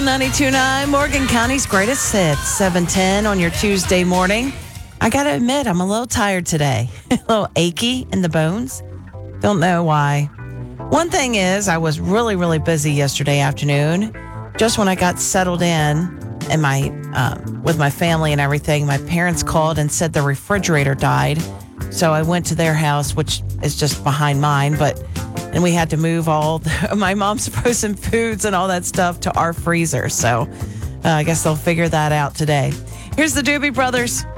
92.9, Morgan County's greatest hits, 7:10 on your Tuesday morning. I got to admit, I'm a little tired today, a little achy in the bones. Don't know why. One thing is, I was really, really busy yesterday afternoon. Just when I got settled in my with my family and everything, my parents called and said the refrigerator died. So I went to their house, which is just behind mine, and we had to move all my mom's frozen foods and all that stuff to our freezer. So I guess they'll figure that out today. Here's the Doobie Brothers.